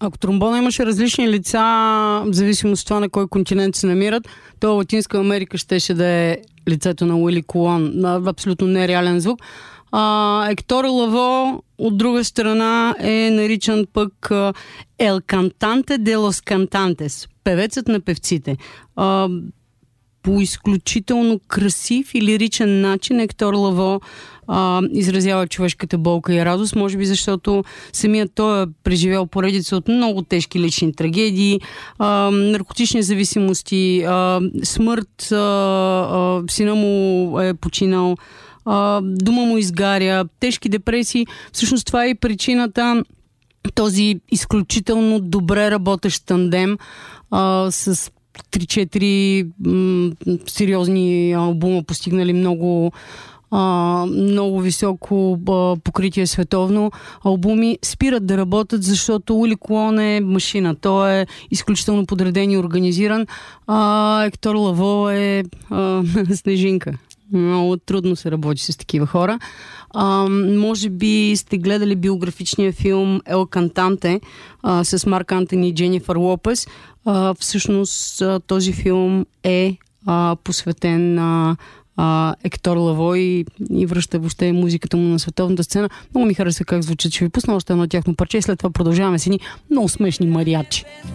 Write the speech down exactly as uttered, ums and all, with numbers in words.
Ако тромбона имаше различни лица, в зависимост от това на кой континент се намират, то Латинска Америка щеше да е лицето на Уили Колон. Абсолютно нереален звук. А, Ектор Лаво, от друга страна, е наричан пък El Cantante de los Cantantes, певецът на певците. А, по изключително красив и лиричен начин Ектор Лаво а, изразява човешката болка и радост, може би защото самият той е преживял поредица от много тежки лични трагедии, а, наркотични зависимости, а, смърт, а, а, сина му е починал, а, дома му изгаря, тежки депресии. Всъщност това е и причината този изключително добре работещ тандем а, с три-четири м- сериозни албума, постигнали много, а, много високо а, покритие световно албуми, спират да работят, защото Уили Колон е машина. Той е изключително подреден и организиран, а Ектор Лаво е а, снежинка. Много трудно се работи с такива хора. А, може би сте гледали биографичния филм El Cantante а, с Марк Антони и Дженифър Лопес. А, всъщност а, този филм е а, посветен на а, Ектор Лаво и, и връща въобще музиката му на световната сцена. Много ми хареса как звучат. Ще ви пусна още едно тяхно парче и след това продължаваме с едни много смешни мариачи.